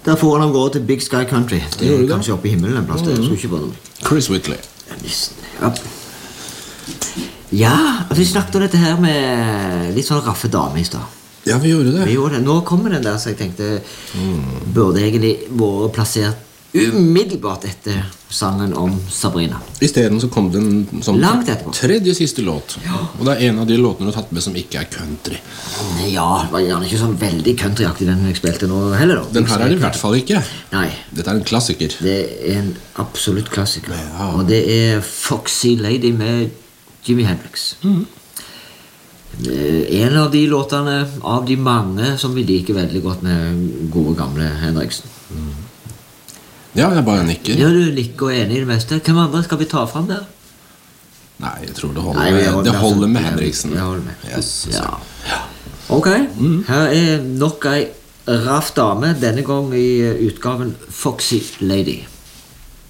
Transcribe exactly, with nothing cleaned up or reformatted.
Der får han av gårde til Big Sky Country. Det er kanskje oppe i himmelen en plass. Det er ikke på noe. Chris Whitley. Ja. Ja, vi snakket om dette her med litt sånn raffe dame i sted. Ja, vi gjorde det. Vi gjorde det. Nå kommer den der, så jeg tenkte mm. burde egentlig vært plassert umiddelbart etter sangen om Sabrina. I stedet så kom den som langt etterpå. Tredje siste låt. Ja. Og det er en av de låtene du har tatt med som ikke er country. Ja, det var gjerne ikke sånn veldig countryaktig den jeg spilte nå heller da. Den her er det i hvert fall ikke. Nei. Dette er en klassiker. Det er en absolutt klassiker. Ja. Og det er Foxy Lady med Jimi Hendrix. Mm. En av de låtene av de mange som vi liker veldig godt med gode gamle Hendriksen. Mm. Ja, jeg bare nikker. Ja, du nikker og er enig i det meste. Hvem andre skal vi ta frem der? Nei, jeg tror det holder, Nei, med, holder det holder med med Henriksen. Jeg holder med. Yes, ja. ja. Ok, mm. her er nok en raff dame, denne gang i utgaven Foxy Lady.